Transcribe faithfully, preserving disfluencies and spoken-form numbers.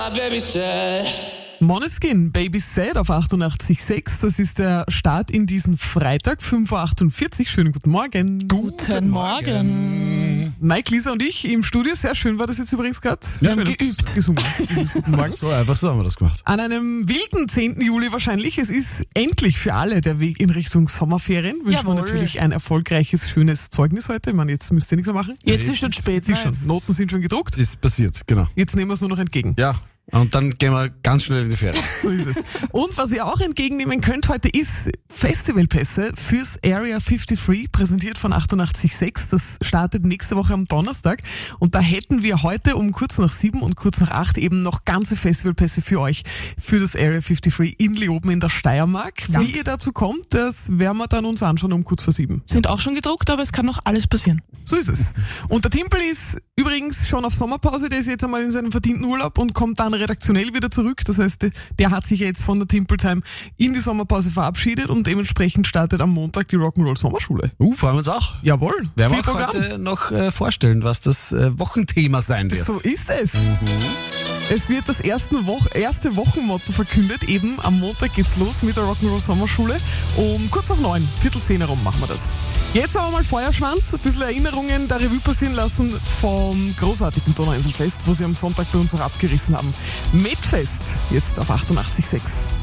Måneskin, Baby Sad auf achtundachtzig Komma sechs. Das ist der Start in diesen Freitag, fünf Uhr achtundvierzig. Schönen guten Morgen. Guten Morgen. Mike, Lisa und ich im Studio. Sehr schön war das jetzt übrigens gerade. Wir schön haben geübt. Gesungen. Dieses Guten Morgen. So einfach so haben wir das gemacht. An einem wilden zehnten Juli wahrscheinlich. Es ist endlich für alle der Weg in Richtung Sommerferien. Wünschen wir Jawohl. natürlich ein erfolgreiches, schönes Zeugnis heute. Ich meine, jetzt müsst ihr nichts mehr machen. Jetzt ist schon spät. Jetzt ist schon. Nein. Noten sind schon gedruckt. Das ist passiert, genau. Jetzt nehmen wir es nur noch entgegen. Ja, und dann gehen wir ganz schnell in die Ferien. So ist es. Und was ihr auch entgegennehmen könnt heute ist Festivalpässe fürs Area fünfundfünfzig, präsentiert von achtundachtzig Komma sechs. Das startet nächste Woche am Donnerstag. Und da hätten wir heute um kurz nach sieben und kurz nach acht eben noch ganze Festivalpässe für euch, für das Area fünfundfünfzig in Leoben in der Steiermark. Ganz. Wie ihr dazu kommt, das werden wir dann uns anschauen um kurz vor sieben. Sind auch schon gedruckt, aber es kann noch alles passieren. So ist es. Und der Timpel ist übrigens schon auf Sommerpause, der ist jetzt einmal in seinem verdienten Urlaub und kommt dann redaktionell wieder zurück. Das heißt, der hat sich jetzt von der Timpel-Time in die Sommerpause verabschiedet und dementsprechend startet am Montag die Rock'n'Roll Sommerschule. Uh, freuen wir uns auch. Jawohl. Werden wir Viel auch Programm. heute noch äh, vorstellen, was das äh, Wochenthema sein wird. So ist es. Es wird das erste, Wo- erste Wochenmotto verkündet. Eben am Montag geht's los mit der Rock'n'Roll Sommerschule. Um kurz nach neun, Viertel zehn herum machen wir das. Jetzt aber mal Feuerschwanz, ein bisschen Erinnerungen der Revue passieren lassen vom großartigen Donauinselfest, wo sie am Sonntag bei uns auch abgerissen haben. Medfest, jetzt auf achtundachtzig Komma sechs.